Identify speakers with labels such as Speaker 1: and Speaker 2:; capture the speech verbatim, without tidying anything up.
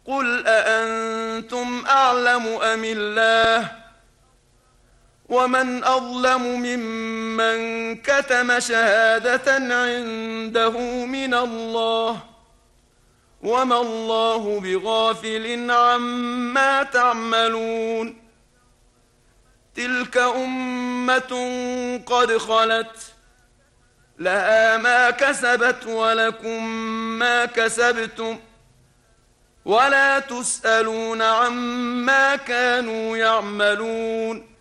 Speaker 1: قل أأنتم أعلم أم الله ومن أظلم ممن كتم شهادة عنده من الله وما الله بغافل عما تعملون تلك أمة قد خلت لها ما كسبت ولكم ما كسبتم ولا تسألون عما كانوا يعملون